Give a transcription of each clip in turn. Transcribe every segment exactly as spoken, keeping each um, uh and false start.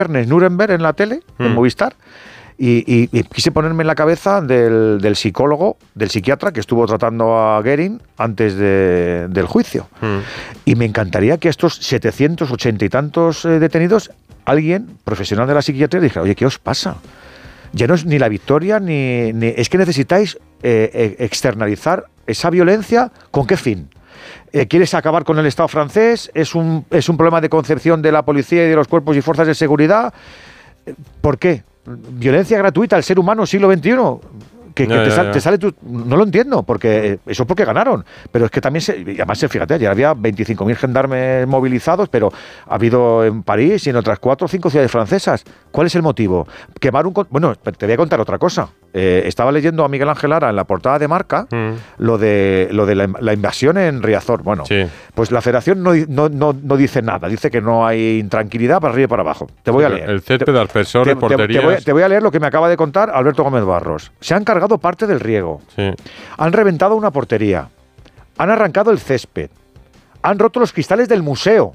viernes Nuremberg en la tele, mm. en Movistar, y, y, y quise ponerme en la cabeza del, del psicólogo, del psiquiatra que estuvo tratando a Goering antes de, del juicio. Mm. Y me encantaría que estos setecientos ochenta y tantos eh, detenidos, alguien profesional de la psiquiatría dijera, oye, ¿qué os pasa? Ya no es ni la victoria, ni, ni es que necesitáis eh, externalizar esa violencia. ¿Con qué fin? Eh, ¿Quieres acabar con el Estado francés? ¿Es un, es un problema de concepción de la policía y de los cuerpos y fuerzas de seguridad? ¿Por qué? ¿Violencia gratuita al ser humano siglo veintiuno? Que, que no, te, no, sal, no. te sale tu, no lo entiendo, porque eso es porque ganaron, pero es que también se, además fíjate, ya había veinticinco mil gendarmes movilizados, pero ha habido en París y en otras cuatro o cinco ciudades francesas. ¿Cuál es el motivo? Quemar un... Bueno, te voy a contar otra cosa. Eh, estaba leyendo a Miguel Ángel Lara en la portada de Marca mm. lo de lo de la, la invasión en Riazor. Bueno, sí. pues la Federación no, no, no, no dice nada, dice que no hay intranquilidad para arriba y para abajo. Te voy a leer. El césped, aspersores, porterías... Te voy, te voy a leer lo que me acaba de contar Alberto Gómez Barros. Se han cargado parte del riego, sí. han reventado una portería, han arrancado el césped, han roto los cristales del museo,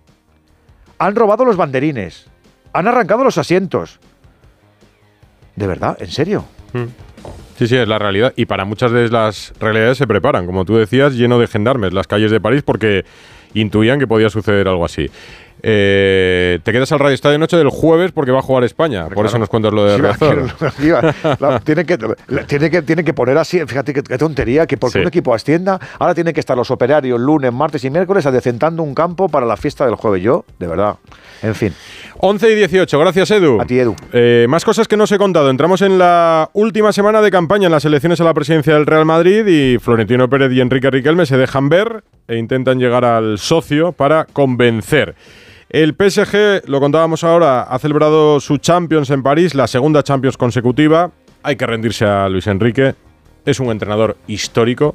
han robado los banderines, han arrancado los asientos. ¿De verdad? ¿En serio? Sí, sí, es la realidad. Y para muchas de las realidades se preparan, como tú decías, lleno de gendarmes las calles de París porque intuían que podía suceder algo así. Eh, te quedas al Radio Estadio Noche del jueves porque va a jugar España. Por claro. eso nos cuentas lo de Riazor. Sí, tienen que, tiene que, tiene que poner así, fíjate qué, qué tontería, que porque sí. un equipo ascienda, ahora tienen que estar los operarios lunes, martes y miércoles adecentando un campo para la fiesta del jueves. Yo, de verdad, en fin. once y dieciocho, gracias Edu. A ti, Edu. Eh, más cosas que no os he contado. Entramos en la última semana de campaña en las elecciones a la presidencia del Real Madrid y Florentino Pérez y Enrique Riquelme se dejan ver e intentan llegar al socio para convencer. El P S G, lo contábamos ahora, ha celebrado su Champions en París, la segunda Champions consecutiva. Hay que rendirse a Luis Enrique. Es un entrenador histórico.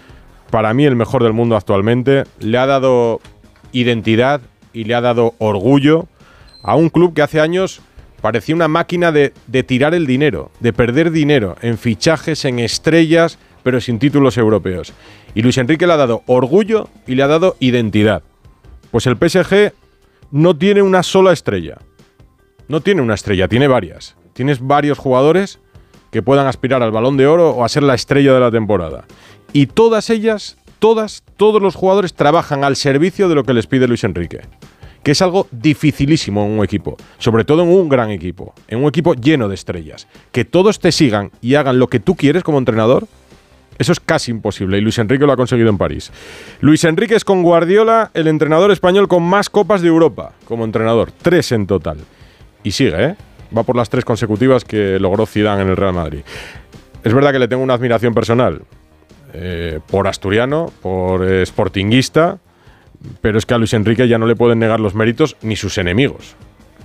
Para mí el mejor del mundo actualmente. Le ha dado identidad y le ha dado orgullo a un club que hace años parecía una máquina de, de tirar el dinero, de perder dinero en fichajes, en estrellas, pero sin títulos europeos. Y Luis Enrique le ha dado orgullo y le ha dado identidad. Pues el P S G no tiene una sola estrella. No tiene una estrella, tiene varias. Tienes varios jugadores que puedan aspirar al Balón de Oro o a ser la estrella de la temporada. Y todas ellas, todas, todos los jugadores trabajan al servicio de lo que les pide Luis Enrique. Que es algo dificilísimo en un equipo. Sobre todo en un gran equipo. En un equipo lleno de estrellas. Que todos te sigan y hagan lo que tú quieres como entrenador. Eso es casi imposible y Luis Enrique lo ha conseguido en París. Luis Enrique es con Guardiola el entrenador español con más copas de Europa como entrenador, tres en total. Y sigue, ¿eh? Va por las tres consecutivas que logró Zidane en el Real Madrid. Es verdad que le tengo una admiración personal eh, por asturiano, por eh, sportinguista, pero es que a Luis Enrique ya no le pueden negar los méritos ni sus enemigos,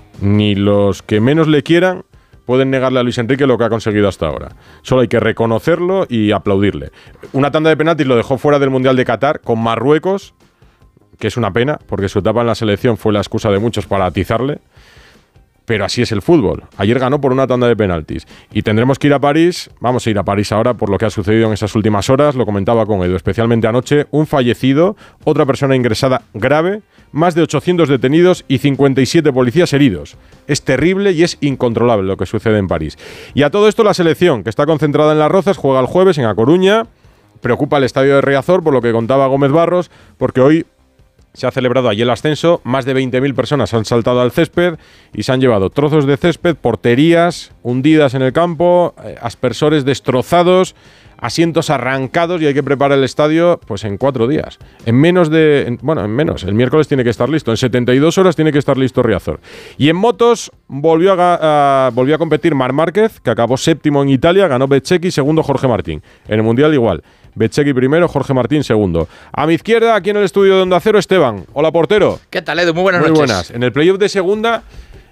ni los que menos le quieran pueden negarle a Luis Enrique lo que ha conseguido hasta ahora. Solo hay que reconocerlo y aplaudirle. Una tanda de penaltis lo dejó fuera del Mundial de Qatar con Marruecos, que es una pena, porque su etapa en la selección fue la excusa de muchos para atizarle. Pero así es el fútbol. Ayer ganó por una tanda de penaltis. Y tendremos que ir a París. Vamos a ir a París ahora por lo que ha sucedido en esas últimas horas. Lo comentaba con Edu, especialmente anoche. Un fallecido, otra persona ingresada grave, más de ochocientos detenidos y cincuenta y siete policías heridos. Es terrible y es incontrolable lo que sucede en París. Y a todo esto la selección, que está concentrada en Las Rozas, juega el jueves en A Coruña. Preocupa el estadio de Riazor, por lo que contaba Gómez Barros, porque hoy se ha celebrado allí el ascenso, más de veinte mil personas han saltado al césped y se han llevado trozos de césped, porterías hundidas en el campo, eh, aspersores destrozados, asientos arrancados y hay que preparar el estadio pues en cuatro días. En menos de... En, bueno, en menos. El miércoles tiene que estar listo. En setenta y dos horas tiene que estar listo Riazor. Y en motos volvió a, a, volvió a competir Marc Márquez, que acabó séptimo en Italia, ganó Bezzecchi, segundo Jorge Martín. En el Mundial igual. Bezzecchi primero, Jorge Martín segundo. A mi izquierda, aquí en el estudio de Onda Cero, Esteban. Hola, portero. ¿Qué tal, Edu? Muy buenas Muy noches. Muy buenas. En el playoff de segunda...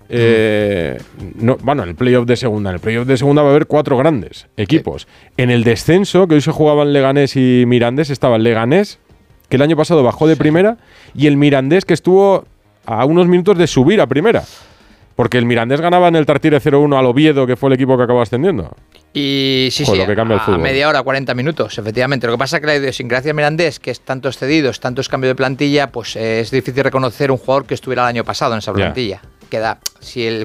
Eh, no, bueno, en el playoff de segunda. En el playoff de segunda va a haber cuatro grandes equipos. Sí. En el descenso, que hoy se jugaban Leganés y Mirandés, estaba el Leganés, que el año pasado bajó de sí. primera, y el Mirandés, que estuvo a unos minutos de subir a primera. Porque el Mirandés ganaba en el Tartiere cero uno al Oviedo, que fue el equipo que acabó ascendiendo. Y sí, Joder, sí, lo que cambia el a, fútbol. a media hora, cuarenta minutos, efectivamente. Lo que pasa es que la idiosincrasia Mirandés, que es tantos cedidos, tantos cambios de plantilla, pues eh, es difícil reconocer un jugador que estuviera el año pasado en esa plantilla. Yeah. Queda, si el